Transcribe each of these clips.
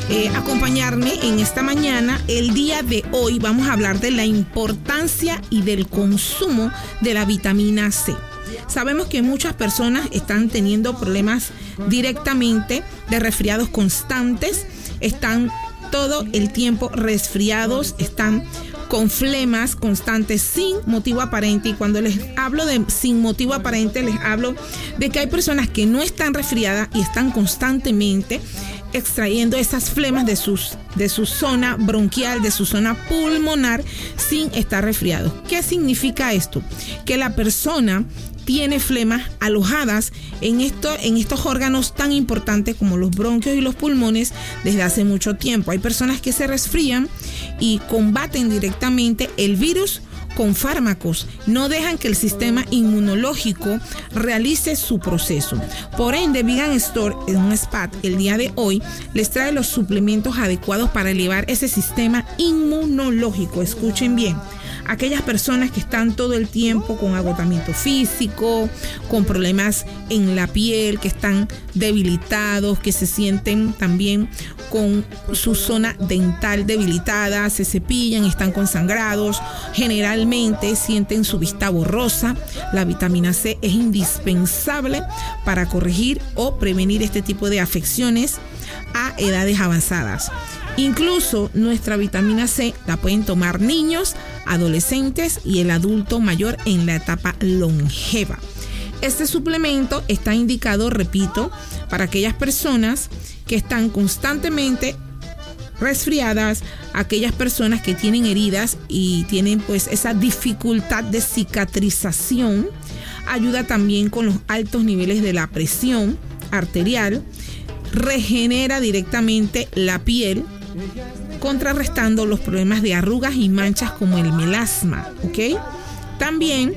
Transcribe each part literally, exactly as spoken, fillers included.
eh, acompañarme en esta mañana. El día de hoy vamos a hablar de la importancia y del consumo de la vitamina C. Sabemos que muchas personas están teniendo problemas directamente de resfriados constantes, están todo el tiempo resfriados, están con flemas constantes sin motivo aparente. Y cuando les hablo de sin motivo aparente, les hablo de que hay personas que no están resfriadas y están constantemente extrayendo esas flemas de, sus, de su zona bronquial, de su zona pulmonar, sin estar resfriados. ¿Qué significa esto? Que la persona tiene flemas alojadas en, esto, en estos órganos tan importantes como los bronquios y los pulmones desde hace mucho tiempo. Hay personas que se resfrían y combaten directamente el virus con fármacos, no dejan que el sistema inmunológico realice su proceso. Por ende, Vegan Store, en un spot el día de hoy, les trae los suplementos adecuados para elevar ese sistema inmunológico. Escuchen bien. Aquellas personas que están todo el tiempo con agotamiento físico, con problemas en la piel, que están debilitados, que se sienten también con su zona dental debilitada, se cepillan, están consangrados, generalmente sienten su vista borrosa. La vitamina C es indispensable para corregir o prevenir este tipo de afecciones a edades avanzadas. Incluso nuestra vitamina C la pueden tomar niños, adolescentes y el adulto mayor en la etapa longeva. Este suplemento está indicado, repito, para aquellas personas que están constantemente resfriadas, aquellas personas que tienen heridas y tienen pues esa dificultad de cicatrización. Ayuda también con los altos niveles de la presión arterial, regenera directamente la piel, contrarrestando los problemas de arrugas y manchas como el melasma, ¿ok? También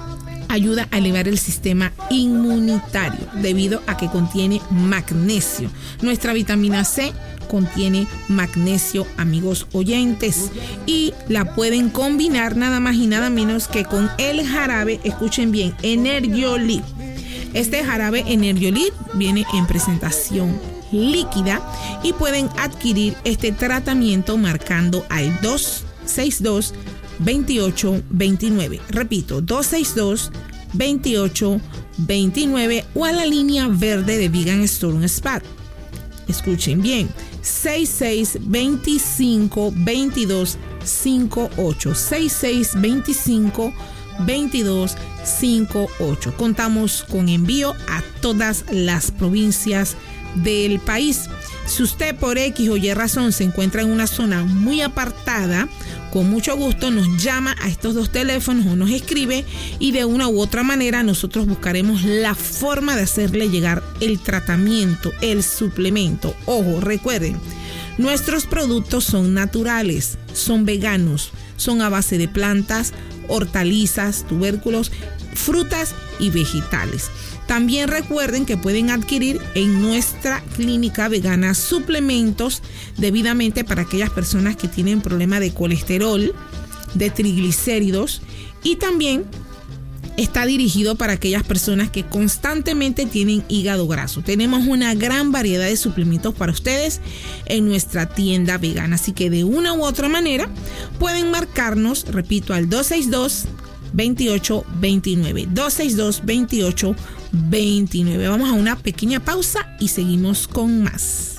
ayuda a elevar el sistema inmunitario debido a que contiene magnesio. Nuestra vitamina C contiene magnesio, amigos oyentes, y la pueden combinar nada más y nada menos que con el jarabe, escuchen bien, Energiolit. Este jarabe Energiolit viene en presentación líquida y pueden adquirir este tratamiento marcando al dos seis dos, veintiocho veintinueve. Repito, dos seis dos, veintiocho veintinueve o a la línea verde de Vegan Store, un spot. Escuchen bien, seis seis veinticinco, veintidós cincuenta y ocho, seis seis veinticinco, veintidós cincuenta y ocho. Contamos con envío a todas las provincias del país. Si usted por X o Y razón se encuentra en una zona muy apartada, con mucho gusto nos llama a estos dos teléfonos o nos escribe y de una u otra manera nosotros buscaremos la forma de hacerle llegar el tratamiento, el suplemento. Ojo, recuerden, nuestros productos son naturales, son veganos, son a base de plantas, hortalizas, tubérculos, frutas y vegetales. También recuerden que pueden adquirir en nuestra clínica vegana suplementos debidamente para aquellas personas que tienen problema de colesterol, de triglicéridos, y también está dirigido para aquellas personas que constantemente tienen hígado graso. Tenemos una gran variedad de suplementos para ustedes en nuestra tienda vegana, así que de una u otra manera pueden marcarnos, repito, al dos seis dos, veintiocho veintinueve, dos seis dos, veintiocho veintinueve. Vamos a una pequeña pausa y seguimos con más.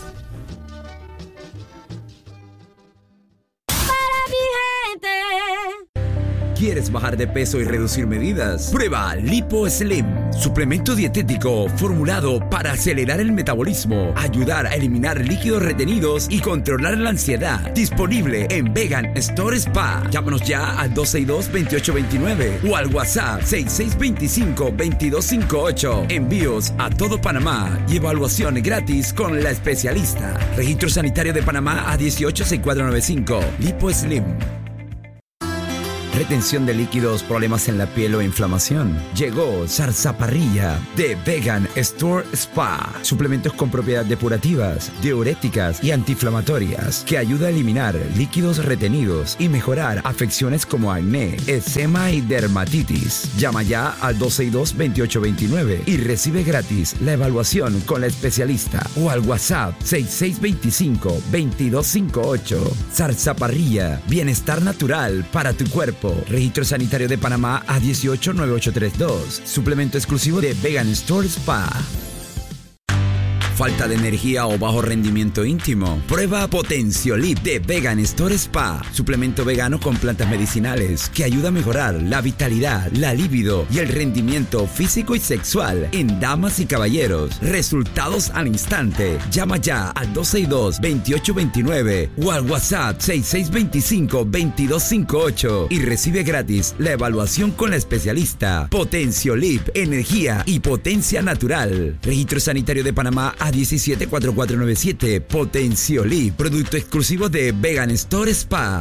¿Quieres bajar de peso y reducir medidas? Prueba Lipo Slim, suplemento dietético formulado para acelerar el metabolismo, ayudar a eliminar líquidos retenidos y controlar la ansiedad. Disponible en Vegan Store Spa. Llámanos ya al dos seis dos, veintiocho veintinueve o al WhatsApp seis seis veinticinco, veintidós cincuenta y ocho. Envíos a todo Panamá y evaluación gratis con la especialista. Registro Sanitario de Panamá A dieciocho sesenta y cuatro noventa y cinco. Lipo Slim. retención de líquidos, problemas en la piel o inflamación. Llegó Zarzaparrilla de Vegan Store Spa. Suplementos con propiedades depurativas, diuréticas y antiinflamatorias que ayuda a eliminar líquidos retenidos y mejorar afecciones como acné, eczema y dermatitis. Llama ya al dos seis dos, dos ocho dos nueve y recibe gratis la evaluación con la especialista o al WhatsApp seis seis dos cinco, dos dos cinco ocho. Zarzaparrilla, bienestar natural para tu cuerpo. Registro Sanitario de Panamá A dieciocho nueve ocho tres dos. Suplemento exclusivo de Vegan Store Spa. ¿Falta de energía o bajo rendimiento íntimo? Prueba Potenciolip de Vegan Store Spa. Suplemento vegano con plantas medicinales que ayuda a mejorar la vitalidad, la libido y el rendimiento físico y sexual en damas y caballeros. Resultados al instante. Llama ya al dos seis dos, dos ocho dos nueve o al WhatsApp seis seis dos cinco, dos dos cinco ocho y recibe gratis la evaluación con la especialista. Potenciolip, energía y potencia natural. Registro Sanitario de Panamá A diecisiete cuatro cuatro nueve siete. Potenciolip, producto exclusivo de Vegan Store Spa.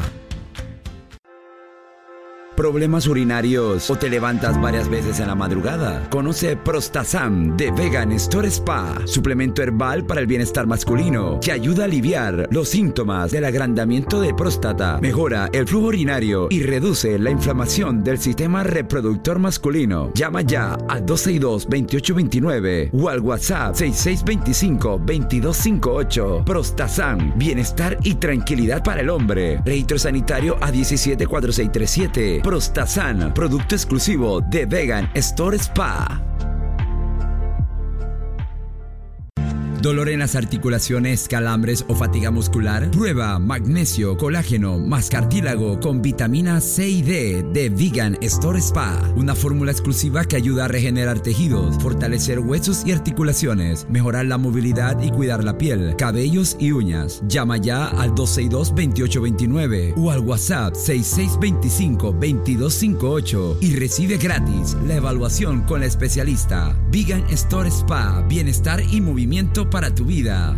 ¿Problemas urinarios o te levantas varias veces en la madrugada? Conoce Prostazam de Vegan Store Spa, suplemento herbal para el bienestar masculino que ayuda a aliviar los síntomas del agrandamiento de próstata, mejora el flujo urinario y reduce la inflamación del sistema reproductor masculino. Llama ya al dos seis dos, dos ocho dos nueve o al WhatsApp seis seis dos cinco, dos dos cinco ocho. Prostazam, bienestar y tranquilidad para el hombre. Registro Sanitario A diecisiete cuatro seis tres siete. Prostazam, producto exclusivo de Vegan Store Spa. ¿Dolor en las articulaciones, calambres o fatiga muscular? Prueba magnesio, colágeno más cartílago con vitamina C y D de Vegan Store Spa. Una fórmula exclusiva que ayuda a regenerar tejidos, fortalecer huesos y articulaciones, mejorar la movilidad y cuidar la piel, cabellos y uñas. Llama ya al dos seis dos, dos ocho dos nueve o al WhatsApp seis seis dos cinco, dos dos cinco ocho y recibe gratis la evaluación con la especialista. Vegan Store Spa, bienestar y movimiento para tu vida.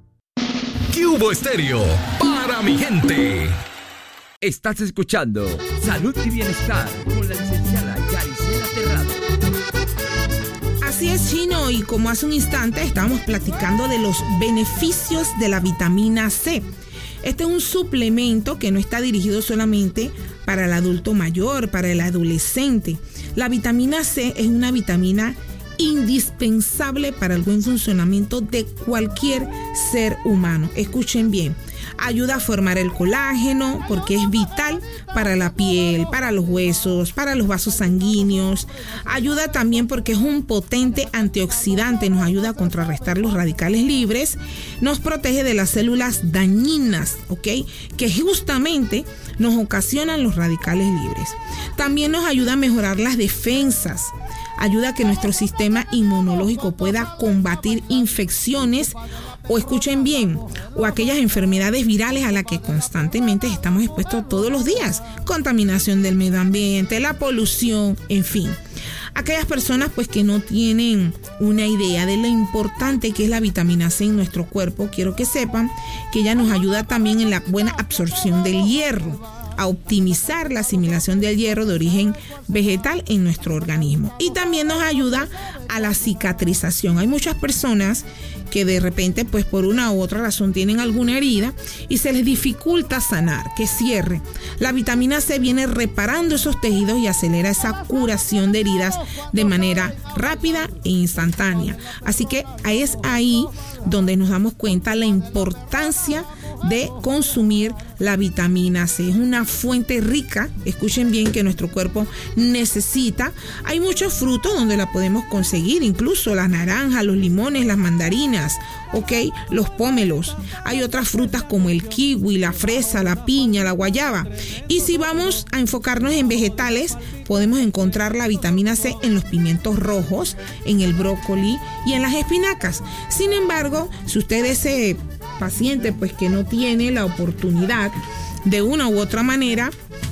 Cubo Estéreo, para mi gente. Estás escuchando Salud y Bienestar con la licenciada Yaricela Terrado. Así es, Chino, y como hace un instante estábamos platicando de los beneficios de la vitamina C. Este es un suplemento que no está dirigido solamente para el adulto mayor, para el adolescente. La vitamina C es una vitamina indispensable para el buen funcionamiento de cualquier ser humano. Escuchen bien, ayuda a formar el colágeno porque es vital para la piel, para los huesos, para los vasos sanguíneos. Ayuda también porque es un potente antioxidante, nos ayuda a contrarrestar los radicales libres, nos protege de las células dañinas, ¿ok? Que justamente nos ocasionan los radicales libres. También nos ayuda a mejorar las defensas. Ayuda a que nuestro sistema inmunológico pueda combatir infecciones o, escuchen bien, o aquellas enfermedades virales a las que constantemente estamos expuestos todos los días. Contaminación del medio ambiente, la polución, en fin. Aquellas personas pues que no tienen una idea de lo importante que es la vitamina C en nuestro cuerpo, quiero que sepan que ella nos ayuda también en la buena absorción del hierro, a optimizar la asimilación del hierro de origen vegetal en nuestro organismo. Y también nos ayuda a la cicatrización. Hay muchas personas que de repente, pues por una u otra razón, tienen alguna herida y se les dificulta sanar, que cierre. La vitamina C viene reparando esos tejidos y acelera esa curación de heridas de manera rápida e instantánea. Así que es ahí donde nos damos cuenta la importancia de consumir la vitamina C. Es una fuente rica, escuchen bien, que nuestro cuerpo necesita. Hay muchos frutos donde la podemos conseguir, incluso las naranjas, los limones, las mandarinas, ok, los pómelos. Hay otras frutas como el kiwi, la fresa, la piña, la guayaba. Y si vamos a enfocarnos en vegetales, podemos encontrar la vitamina C en los pimientos rojos, en el brócoli y en las espinacas. Sin embargo, si usted es ese paciente pues que no tiene la oportunidad de una u otra manera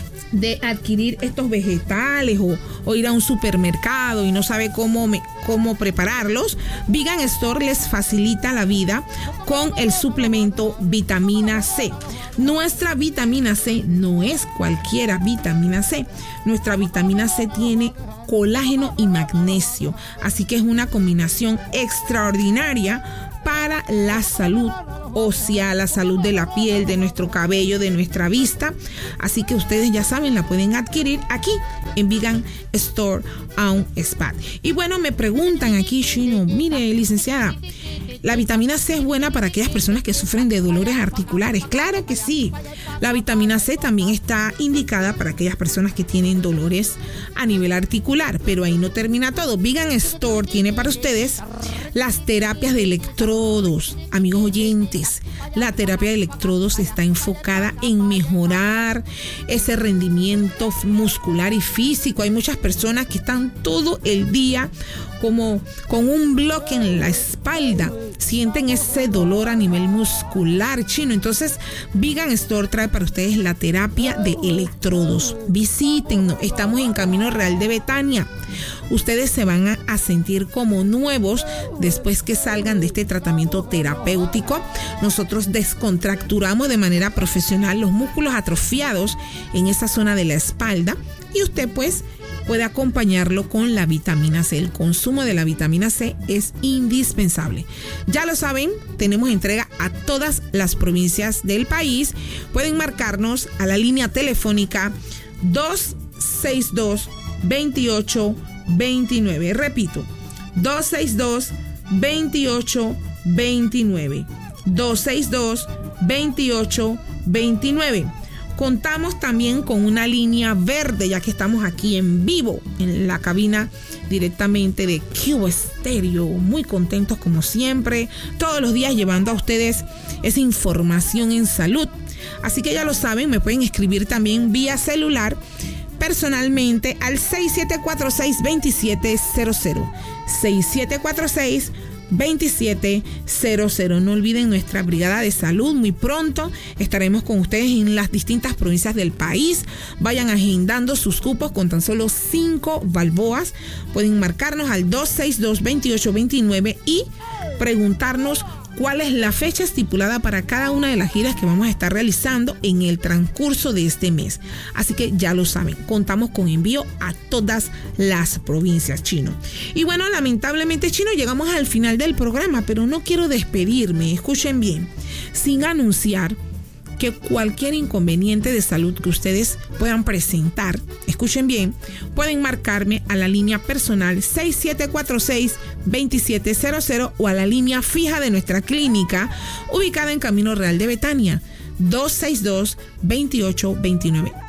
de adquirir estos vegetales o, o ir a un supermercado y no sabe cómo, me, cómo prepararlos, Vegan Store les facilita la vida con el suplemento vitamina C. Nuestra vitamina C no es cualquiera vitamina C. Nuestra vitamina C tiene colágeno y magnesio, así que es una combinación extraordinaria para la salud ósea, la salud de la piel, de nuestro cabello, de nuestra vista. Así que ustedes ya saben, la pueden adquirir aquí en Vegan Store on Spa. Y bueno, me preguntan aquí, Chino, mire, licenciada, ¿la vitamina C es buena para aquellas personas que sufren de dolores articulares? Claro que sí. La vitamina C también está indicada para aquellas personas que tienen dolores a nivel articular, pero ahí no termina todo. Vegan Store tiene para ustedes las terapias de electrodos. Amigos oyentes, la terapia de electrodos está enfocada en mejorar ese rendimiento muscular y físico. Hay muchas personas que están todo el día como con un bloque en la espalda, sienten ese dolor a nivel muscular, Chino. Entonces Vegan Store trae para ustedes la terapia de electrodos. Visítennos, estamos en Camino Real de Betania. Ustedes se van a, a sentir como nuevos después que salgan de este tratamiento terapéutico. Nosotros descontracturamos de manera profesional los músculos atrofiados en esa zona de la espalda y usted pues puede acompañarlo con la vitamina C. El consumo de la vitamina C es indispensable. Ya lo saben, tenemos entrega a todas las provincias del país. Pueden marcarnos a la línea telefónica dos seis dos, veintiocho veintinueve. Repito, dos seis dos, veintiocho veintinueve. dos seis dos, veintiocho veintinueve. Contamos también con una línea verde, ya que estamos aquí en vivo en la cabina directamente de Cubo Estéreo. Muy contentos como siempre, todos los días llevando a ustedes esa información en salud. Así que ya lo saben, me pueden escribir también vía celular personalmente al seis siete cuatro seis, dos siete cero cero. seis siete cuatro seis, veintisiete cero cero. No olviden nuestra brigada de salud. Muy pronto estaremos con ustedes en las distintas provincias del país. Vayan agendando sus cupos con tan solo cinco balboas. Pueden marcarnos al dos seis dos, veintiocho veintinueve y preguntarnos cuál es la fecha estipulada para cada una de las giras que vamos a estar realizando en el transcurso de este mes. Así que ya lo saben, contamos con envío a todas las provincias, Chino. Y bueno, lamentablemente, Chino, llegamos al final del programa, pero no quiero despedirme, escuchen bien, sin anunciar que cualquier inconveniente de salud que ustedes puedan presentar, escuchen bien, pueden marcarme a la línea personal seis siete cuatro seis, veintisiete cero cero o a la línea fija de nuestra clínica ubicada en Camino Real de Betania, dos seis dos, veintiocho veintinueve.